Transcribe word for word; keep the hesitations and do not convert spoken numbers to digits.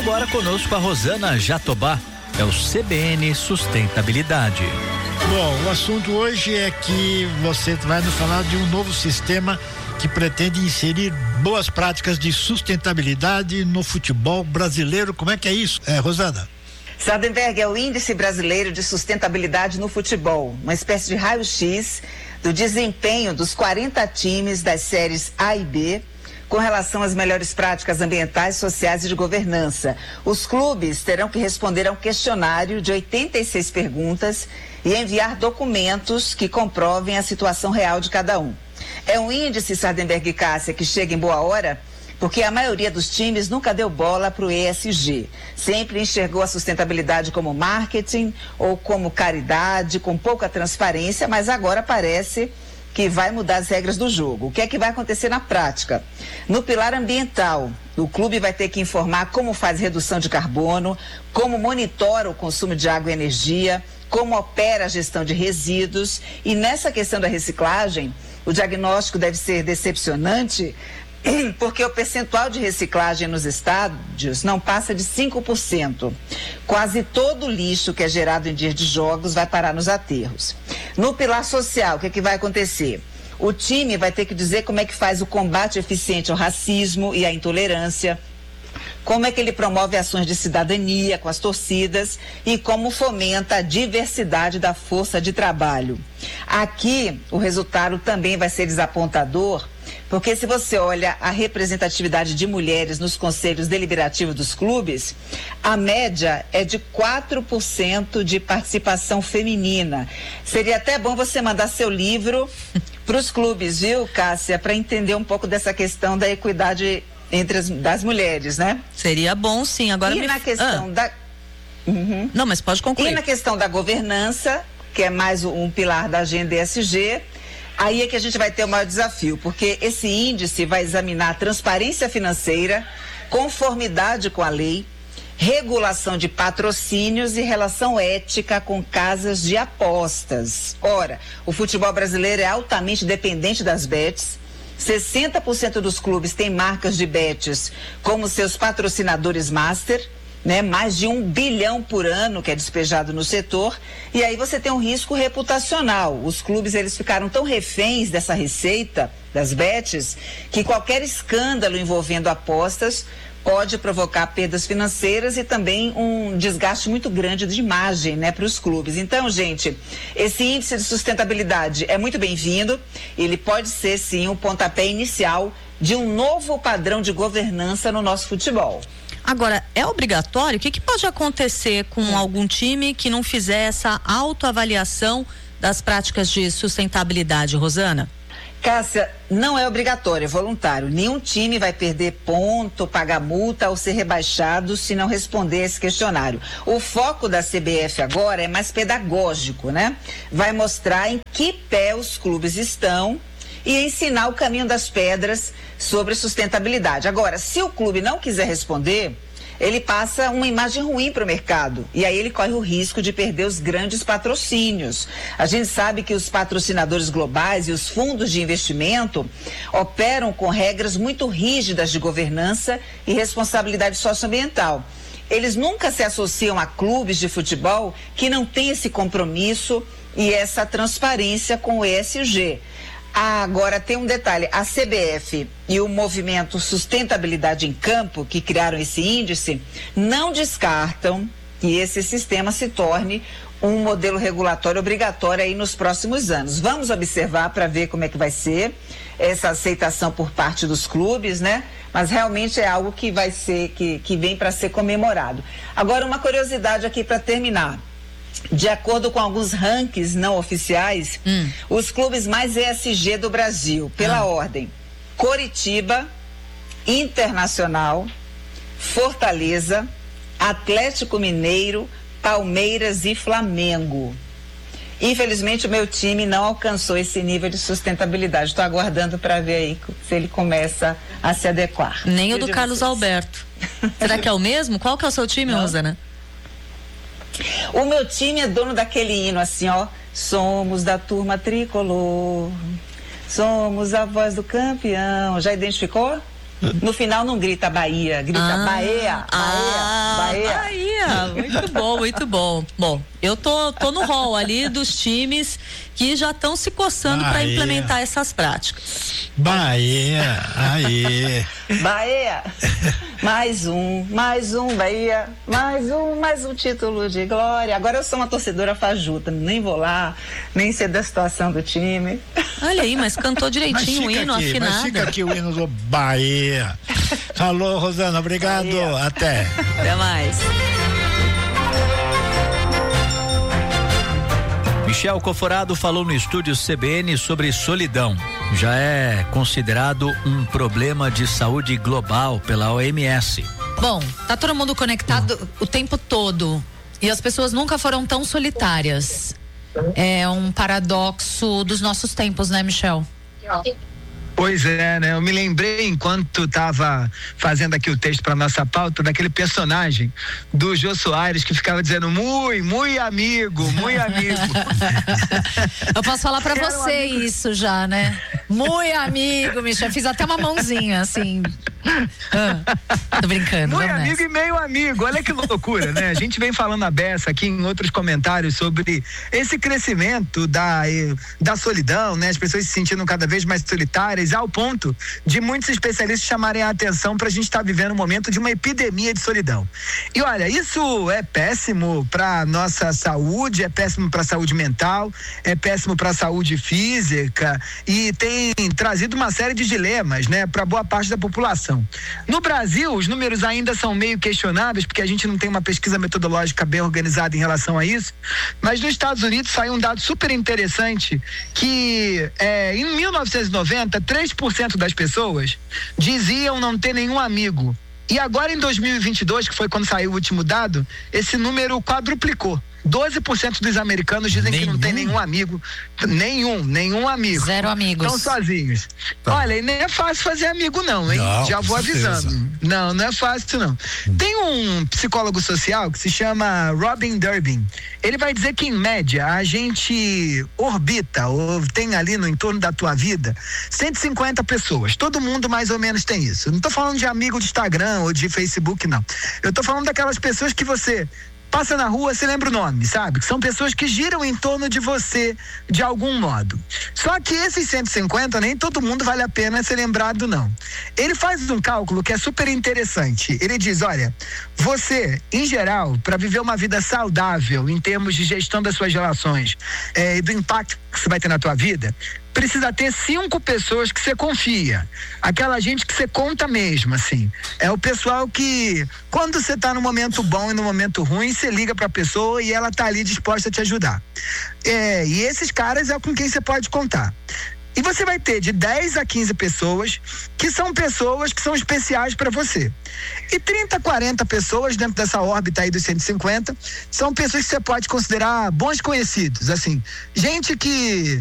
agora conosco a Rosana Jatobá, é o C B N Sustentabilidade. Bom, o assunto hoje é que você vai nos falar de um novo sistema que pretende inserir boas práticas de sustentabilidade no futebol brasileiro. Como é que é isso, é, Rosana? Sardenberg é o Índice Brasileiro de Sustentabilidade no Futebol, uma espécie de raio-x do desempenho dos quarenta times das séries A e B com relação às melhores práticas ambientais, sociais e de governança. Os clubes terão que responder a um questionário de oitenta e seis perguntas e enviar documentos que comprovem a situação real de cada um. É um índice, Sardenberg e Cássia, que chega em boa hora, porque a maioria dos times nunca deu bola para o E S G. Sempre enxergou a sustentabilidade como marketing ou como caridade, com pouca transparência, mas agora parece que vai mudar as regras do jogo. O que é que vai acontecer na prática? No pilar ambiental, o clube vai ter que informar como faz redução de carbono, como monitora o consumo de água e energia, como opera a gestão de resíduos. E nessa questão da reciclagem, o diagnóstico deve ser decepcionante, porque o percentual de reciclagem nos estádios não passa de cinco por cento. Quase todo o lixo que é gerado em dias de jogos vai parar nos aterros. No pilar social, o que é que vai acontecer? O time vai ter que dizer como é que faz o combate eficiente ao racismo e à intolerância, como é que ele promove ações de cidadania com as torcidas e como fomenta a diversidade da força de trabalho. Aqui, o resultado também vai ser desapontador, porque se você olha a representatividade de mulheres nos conselhos deliberativos dos clubes, a média é de quatro por cento de participação feminina. Seria até bom você mandar seu livro para os clubes, viu, Cássia, para entender um pouco dessa questão da equidade entre as das mulheres, né? Seria bom, sim. Agora e me... na questão ah. da... Uhum. Não, mas pode concluir. E na questão da governança, que é mais um pilar da agenda E S G, aí é que a gente vai ter o maior desafio, porque esse índice vai examinar a transparência financeira, conformidade com a lei, regulação de patrocínios e relação ética com casas de apostas. Ora, o futebol brasileiro é altamente dependente das bets. sessenta por cento dos clubes têm marcas de bets como seus patrocinadores master, né? Mais de um bilhão por ano que é despejado no setor, e aí você tem um risco reputacional. Os clubes, eles ficaram tão reféns dessa receita, das bets, que qualquer escândalo envolvendo apostas pode provocar perdas financeiras e também um desgaste muito grande de imagem, né, para os clubes. Então, gente, esse índice de sustentabilidade é muito bem-vindo. Ele pode ser, sim, um pontapé inicial de um novo padrão de governança no nosso futebol. Agora, é obrigatório? O que, que pode acontecer com hum. algum time que não fizer essa autoavaliação das práticas de sustentabilidade, Rosana? Cássia, não é obrigatório, é voluntário. Nenhum time vai perder ponto, pagar multa ou ser rebaixado se não responder esse questionário. O foco da C B F agora é mais pedagógico, né? Vai mostrar em que pé os clubes estão e ensinar o caminho das pedras sobre sustentabilidade. Agora, se o clube não quiser responder, ele passa uma imagem ruim para o mercado e aí ele corre o risco de perder os grandes patrocínios. A gente sabe que os patrocinadores globais e os fundos de investimento operam com regras muito rígidas de governança e responsabilidade socioambiental. Eles nunca se associam a clubes de futebol que não têm esse compromisso e essa transparência com o E S G. Agora tem um detalhe, a C B F e o movimento Sustentabilidade em Campo, que criaram esse índice, não descartam que esse sistema se torne um modelo regulatório obrigatório aí nos próximos anos. Vamos observar para ver como é que vai ser essa aceitação por parte dos clubes, né? Mas realmente é algo que vai ser, que, que vem para ser comemorado. Agora, uma curiosidade aqui para terminar. De acordo com alguns rankings não oficiais, hum. os clubes mais E S G do Brasil, pela ah. ordem: Coritiba, Internacional, Fortaleza, Atlético Mineiro, Palmeiras e Flamengo. Infelizmente, o meu time não alcançou esse nível de sustentabilidade. Estou aguardando para ver aí se ele começa a se adequar. Nem o do Carlos Alberto. Será que é o mesmo? Qual que é o seu time, não. Rosana? O meu time é dono daquele hino assim, ó. Somos da turma tricolor, somos a voz do campeão. Já identificou? No final não grita Bahia, grita ah, Bahia, Bahia, ah, Bahia. Bahia. Muito bom, muito bom. Bom, eu tô, tô no hall ali dos times que já estão se coçando para implementar essas práticas. Bahia, aí. Bahia, mais um, mais um, Bahia, mais um, mais um título de glória. Agora eu sou uma torcedora fajuta, nem vou lá, nem sei da situação do time. Olha aí, mas cantou direitinho o hino, aqui, afinado. Mas fica aqui o hino do Bahia. Falou, Rosana, obrigado, Bahia. Até. Até mais. Michel Coforado falou no estúdio C B N sobre solidão. Já é considerado um problema de saúde global pela O M S. Bom, tá todo mundo conectado o tempo todo e as pessoas nunca foram tão solitárias. É um paradoxo dos nossos tempos, né, Michel? Pois é, né? Eu me lembrei, enquanto estava fazendo aqui o texto para nossa pauta, daquele personagem do Jô Soares que ficava dizendo mui, mui amigo, mui amigo. Eu posso falar para você um isso já, né? Mui amigo, Michel. Fiz até uma mãozinha, assim. Ah, tô brincando. Mui amigo e meio amigo. Olha que loucura, né? A gente vem falando a beça aqui em outros comentários sobre esse crescimento da, da solidão, né? As pessoas se sentindo cada vez mais solitárias, ao ponto de muitos especialistas chamarem a atenção para a gente estar tá vivendo um momento de uma epidemia de solidão. E olha, isso é péssimo para nossa saúde, é péssimo para a saúde mental, é péssimo para a saúde física e tem trazido uma série de dilemas, né, para boa parte da população. No Brasil, os números ainda são meio questionáveis, porque a gente não tem uma pesquisa metodológica bem organizada em relação a isso, mas nos Estados Unidos saiu um dado super interessante que é, em mil novecentos e noventa, três por cento das pessoas diziam não ter nenhum amigo. E agora em dois mil e vinte e dois, que foi quando saiu o último dado, esse número quadruplicou. doze por cento dos americanos dizem nenhum? que não tem nenhum amigo. Nenhum, nenhum amigo. Zero amigos. Estão sozinhos. Tá. Olha, e nem é fácil fazer amigo não, hein? Não, já vou avisando. Certeza. Não, não é fácil não. Hum. Tem um psicólogo social que se chama Robin Durbin. Ele vai dizer que em média a gente orbita ou tem ali no entorno da tua vida cento e cinquenta pessoas. Todo mundo mais ou menos tem isso. Não tô falando de amigo de Instagram ou de Facebook, não. Eu tô falando daquelas pessoas que você passa na rua, você lembra o nome, sabe? Que são pessoas que giram em torno de você de algum modo. Só que esses cento e cinquenta, nem todo mundo vale a pena ser lembrado, não. Ele faz um cálculo que é super interessante. Ele diz, olha, você, em geral, para viver uma vida saudável em termos de gestão das suas relações é, e do impacto que você vai ter na tua vida, precisa ter cinco pessoas que você confia. Aquela gente que você conta mesmo, assim. É o pessoal que, quando você tá no momento bom e no momento ruim, você liga pra pessoa e ela tá ali disposta a te ajudar. É, e esses caras é com quem você pode contar. E você vai ter de dez a quinze pessoas que são pessoas que são especiais para você. E trinta, quarenta pessoas dentro dessa órbita aí dos cento e cinquenta são pessoas que você pode considerar bons conhecidos, assim, gente que